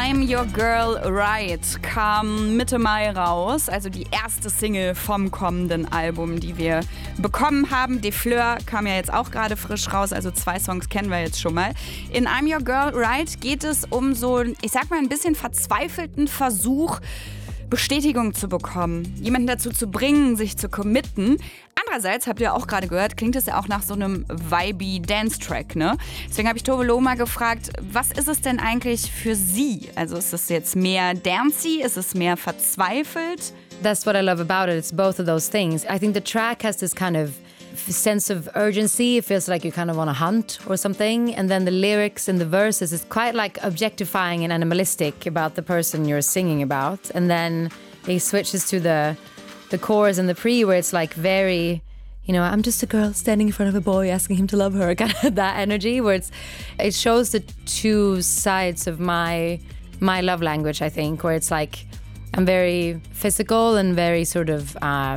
I'm Your Girl Right kam Mitte Mai raus, also die erste Single vom kommenden Album, die wir bekommen haben. Des Fleur kam ja jetzt auch gerade frisch raus, also 2 Songs kennen wir jetzt schon mal. In I'm Your Girl Right geht es um so, ich sag mal, ein bisschen verzweifelten Versuch, Bestätigung zu bekommen, jemanden dazu zu bringen, sich zu committen. Andererseits, habt ihr auch gerade gehört, klingt es ja auch nach so einem vibey Dance-Track, ne? Deswegen habe ich Tove Lo mal gefragt, was ist es denn eigentlich für sie? Also ist es jetzt mehr dancey, ist es mehr verzweifelt? That's what I love about it, it's both of those things. I think the track has this kind of sense of urgency. It feels like you're kind of on a hunt or something. And then the lyrics and the verses is quite like objectifying and animalistic about the person you're singing about. And then it switches to the chorus and the pre where it's like very, you know, I'm just a girl standing in front of a boy asking him to love her. Kind of that energy where it shows the two sides of my love language, I think, where it's like I'm very physical and very sort of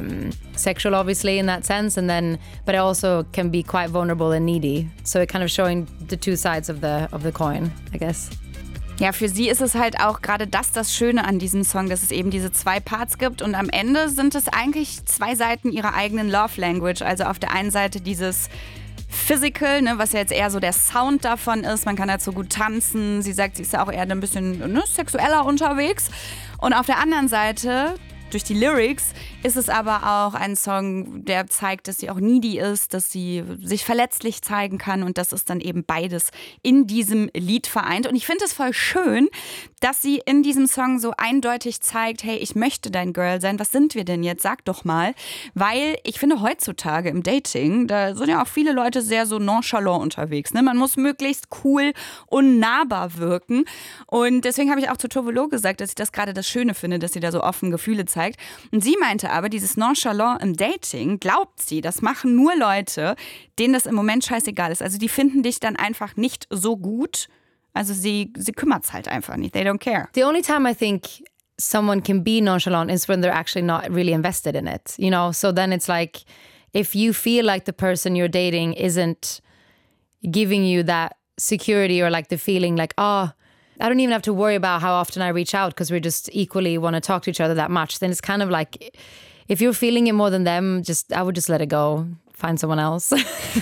sexual, obviously, in that sense. And then, but I also can be quite vulnerable and needy. So it kind of showing the two sides of the coin, I guess. Ja, für sie ist es halt auch gerade das Schöne an diesem Song, dass es eben diese 2 Parts gibt. Und am Ende sind es eigentlich 2 Seiten ihrer eigenen Love Language. Also auf der einen Seite dieses Physical, ne, was ja jetzt eher so der Sound davon ist. Man kann dazu gut tanzen. Sie sagt, sie ist ja auch eher ein bisschen sexueller unterwegs. Und auf der anderen Seite, durch die Lyrics, ist es aber auch ein Song, der zeigt, dass sie auch needy ist, dass sie sich verletzlich zeigen kann und das ist dann eben beides in diesem Lied vereint. Und ich finde es voll schön, dass sie in diesem Song so eindeutig zeigt, hey, ich möchte dein Girl sein, was sind wir denn jetzt? Sag doch mal. Weil ich finde heutzutage im Dating, da sind ja auch viele Leute sehr so nonchalant unterwegs. Ne? Man muss möglichst cool und nahbar wirken. Und deswegen habe ich auch zu Tove Lo gesagt, dass ich das gerade das Schöne finde, dass sie da so offen Gefühle zeigt. Und sie meinte aber, dieses Nonchalant im Dating, glaubt sie, das machen nur Leute, denen das im Moment scheißegal ist. Also die finden dich dann einfach nicht so gut. Also sie kümmert's halt einfach nicht. They don't care. The only time I think someone can be nonchalant is when they're actually not really invested in it. You know, so then it's like if you feel like the person you're dating isn't giving you that security or like the feeling like, oh, I don't even have to worry about how often I reach out because we just equally want to talk to each other that much. Then it's kind of like, if you're feeling it more than them, I would just let it go. Find someone else.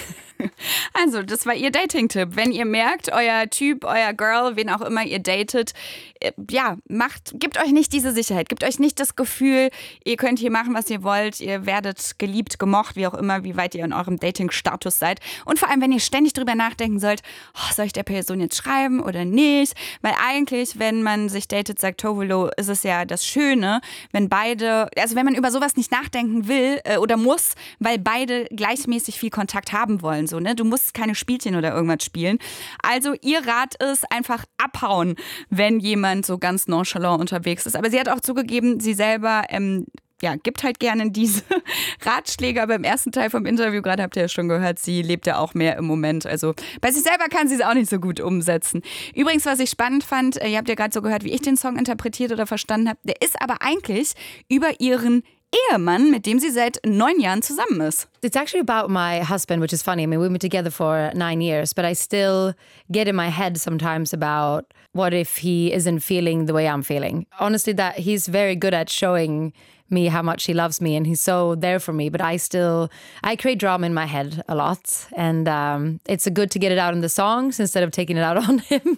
Also, das war ihr Dating-Tipp. Wenn ihr merkt, euer Typ, euer Girl, wen auch immer ihr datet, ja, gebt euch nicht diese Sicherheit, gebt euch nicht das Gefühl, ihr könnt hier machen, was ihr wollt, ihr werdet geliebt, gemocht, wie auch immer, wie weit ihr in eurem Dating-Status seid. Und vor allem, wenn ihr ständig drüber nachdenken sollt, soll ich der Person jetzt schreiben oder nicht? Weil eigentlich, wenn man sich datet, sagt Tove Lo, ist es ja das Schöne, wenn wenn man über sowas nicht nachdenken will oder muss, weil beide gleichmäßig viel Kontakt haben wollen. So, ne? Du musst keine Spielchen oder irgendwas spielen. Also ihr Rat ist einfach abhauen, wenn jemand so ganz nonchalant unterwegs ist. Aber sie hat auch zugegeben, sie selber gibt halt gerne diese Ratschläge. Aber im ersten Teil vom Interview, gerade habt ihr ja schon gehört, sie lebt ja auch mehr im Moment. Also bei sich selber kann sie es auch nicht so gut umsetzen. Übrigens, was ich spannend fand, ihr habt ja gerade so gehört, wie ich den Song interpretiert oder verstanden habe, der ist aber eigentlich über ihren Ehemann, mit dem sie seit 9 Jahren zusammen ist. It's actually about my husband, which is funny. I mean, we've been together for 9 years, but I still get in my head sometimes about what if he isn't feeling the way I'm feeling. Honestly, that he's very good at showing me how much he loves me and he's so there for me, but I create drama in my head a lot and it's good to get it out in the songs instead of taking it out on him.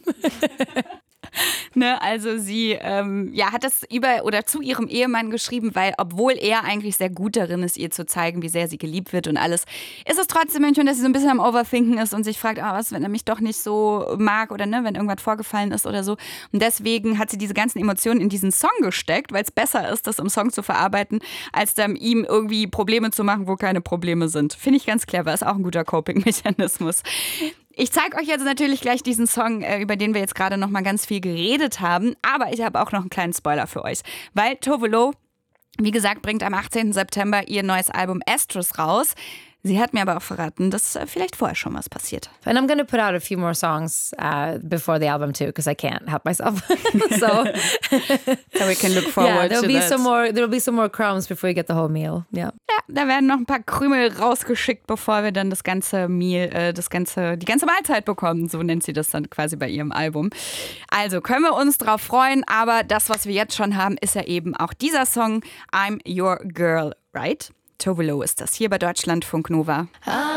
Ne, also sie hat das zu ihrem Ehemann geschrieben, weil obwohl er eigentlich sehr gut darin ist, ihr zu zeigen, wie sehr sie geliebt wird und alles, ist es trotzdem manchmal, dass sie so ein bisschen am Overthinken ist und sich fragt, was, wenn er mich doch nicht so mag oder ne, wenn irgendwas vorgefallen ist oder so. Und deswegen hat sie diese ganzen Emotionen in diesen Song gesteckt, weil es besser ist, das im Song zu verarbeiten, als dann ihm irgendwie Probleme zu machen, wo keine Probleme sind. Finde ich ganz clever, ist auch ein guter Coping-Mechanismus. Ich zeige euch jetzt natürlich gleich diesen Song, über den wir jetzt gerade noch mal ganz viel geredet haben. Aber ich habe auch noch einen kleinen Spoiler für euch. Weil Tove Lo, wie gesagt, bringt am 18. September ihr neues Album Estrus raus. Sie hat mir aber auch verraten, dass vielleicht vorher schon was passiert. And I'm going to put out a few more songs before the album too, because I can't help myself. so we can look forward to that. There'll be some more crumbs before you get the whole meal. Yeah. Ja, da werden noch ein paar Krümel rausgeschickt, bevor wir dann das ganze Meal, die ganze Mahlzeit bekommen. So nennt sie das dann quasi bei ihrem Album. Also können wir uns drauf freuen, aber das, was wir jetzt schon haben, ist ja eben auch dieser Song I'm Your Girl, right? Tove Lo ist das hier bei Deutschlandfunk Nova.